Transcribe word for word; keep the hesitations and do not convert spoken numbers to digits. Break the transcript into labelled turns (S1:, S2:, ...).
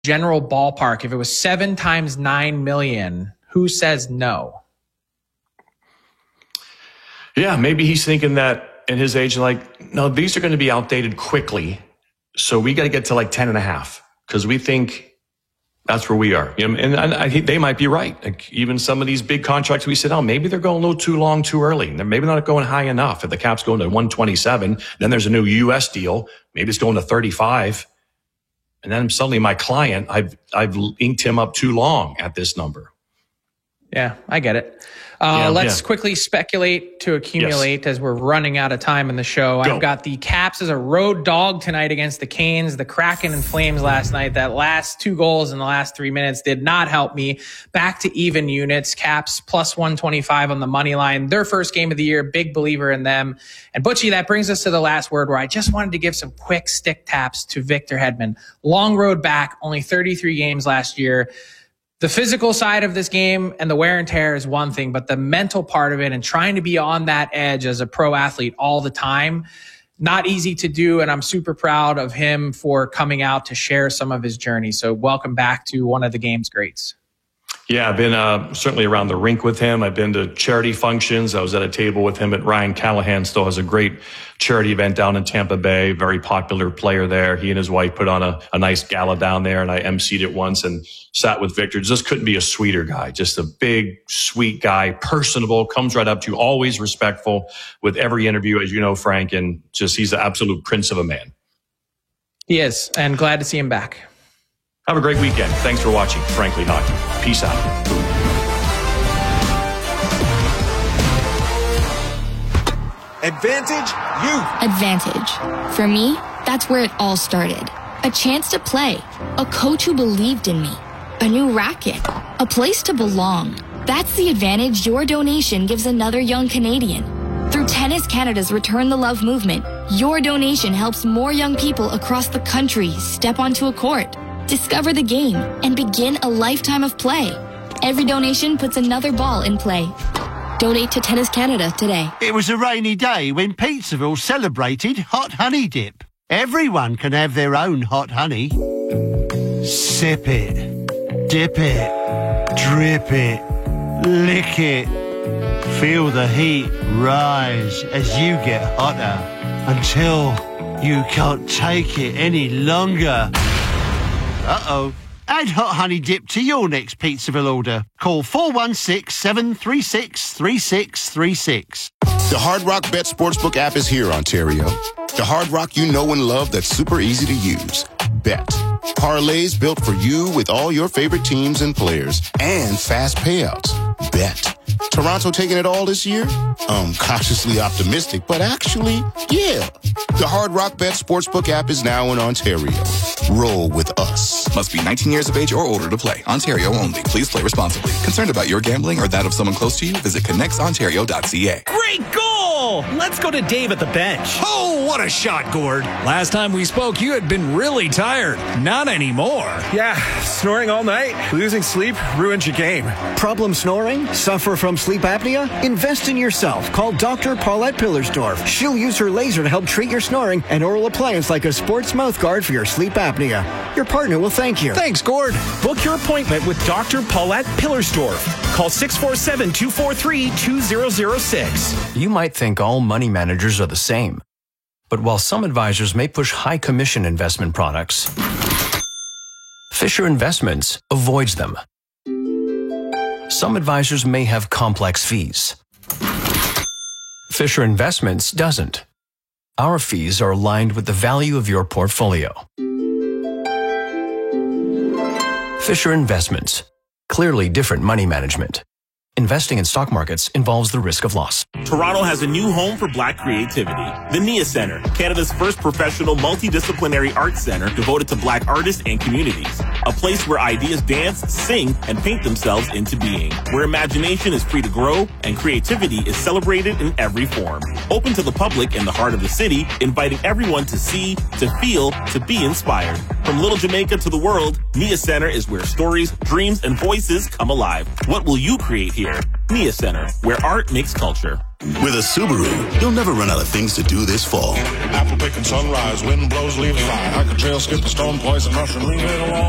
S1: general ballpark, if it was seven times nine million, who says no?
S2: Yeah, maybe he's thinking that in his age, like, no, these are going to be outdated quickly. So we got to get to like ten and a half because we think that's where we are. You know, and I, I, they might be right. Like even some of these big contracts, we said, oh, maybe they're going a little too long, too early. They're maybe not going high enough. If the cap's going to one twenty-seven, then there's a new U S deal. Maybe it's going to thirty-five. And then suddenly my client, I've, I've inked him up too long at this number.
S1: Yeah, I get it. Uh,
S2: yeah,
S1: let's
S2: yeah.
S1: quickly speculate to accumulate yes. as we're running out of time in the show.
S2: Go.
S1: I've got the Caps as a road dog tonight against the Canes. The Kraken and Flames last night. That last two goals in the last three minutes did not help me. Back to even units. Caps plus one twenty-five on the money line. Their first game of the year. Big believer in them. And Butchie, that brings us to the last word where I just wanted to give some quick stick taps to Victor Hedman. Long road back. Only thirty-three games last year. The physical side of this game and the wear and tear is one thing, but the mental part of it and trying to be on that edge as a pro athlete all the time, not easy to do. And I'm super proud of him for coming out to share some of his journey. So welcome back to one of the game's greats.
S2: Yeah, I've been uh, certainly around the rink with him. I've been to charity functions. I was at a table with him at Ryan Callahan. Still has a great charity event down in Tampa Bay. Very popular player there. He and his wife put on a, a nice gala down there, and I emceed it once and sat with Victor. Just couldn't be a sweeter guy. Just a big, sweet guy, personable, comes right up to you, always respectful with every interview, as you know, Frank, and just he's the absolute prince of a man.
S1: He is, and glad to see him back.
S2: Have a great weekend. Thanks for watching Frankly Hockey. Peace out.
S3: Advantage Youth.
S4: Advantage. For me, that's where it all started. A chance to play. A coach who believed in me. A new racket. A place to belong. That's the advantage your donation gives another young Canadian. Through Tennis Canada's Return the Love movement, your donation helps more young people across the country step onto a court, discover the game, and begin a lifetime of play. Every donation puts another ball in play. Donate to Tennis Canada today.
S5: It was a rainy day when Pizzaville celebrated Hot Honey Dip. Everyone can have their own hot honey. Sip it, dip it, drip it, lick it. Feel the heat rise as you get hotter until you can't take it any longer. Uh-oh. Add Hot Honey Dip to your next Pizzaville order. Call four one six, seven three six, three six three six.
S6: The Hard Rock Bet Sportsbook app is here, Ontario. The Hard Rock you know and love that's super easy to use. Bet. Parlays built for you with all your favorite teams and players. And fast payouts. Bet. Toronto taking it all this year? Um, cautiously optimistic, but actually, yeah. The Hard Rock Bet Sportsbook app is now in Ontario. Roll with us.
S7: Must be nineteen years of age or older to play. Ontario only. Please play responsibly. Concerned about your gambling or that of someone close to you? Visit connects ontario dot c a.
S8: Great goal! Let's go to Dave at the bench.
S9: Oh, what a shot, Gord. Last time we spoke, you had been really tired. Not anymore.
S10: Yeah, snoring all night. Losing sleep ruins your game.
S8: Problem snoring? Suffer from sleep apnea? Invest in yourself. Call Doctor Paulette Pillersdorf. She'll use her laser to help treat your snoring and oral appliance like a sports mouth guard for your sleep apnea. Your partner will thank you.
S9: Thanks, Gord.
S10: Book your appointment with Doctor Paulette Pillersdorf. Call six four seven, two four three, two zero zero six.
S11: You might think all money managers are the same. But while some advisors may push high commission investment products, Fisher Investments avoids them. Some advisors may have complex fees. Fisher Investments doesn't. Our fees are aligned with the value of your portfolio. Fisher Investments. Clearly different money management. Investing in stock markets involves the risk of loss.
S12: Toronto has a new home for Black creativity. The Nia Centre, Canada's first professional multidisciplinary arts center devoted to Black artists and communities. A place where ideas dance, sing, and paint themselves into being. Where imagination is free to grow and creativity is celebrated in every form. Open to the public in the heart of the city, inviting everyone to see, to feel, to be inspired. From Little Jamaica to the world, Nia Centre is where stories, dreams, and voices come alive. What will you create here? Nia Centre, where art makes culture.
S6: With a Subaru, you'll never run out of things to do this fall.
S13: Apple picking sunrise, wind blows, leaves fly. I could trail skip the stone poison mushroom, leave it alone.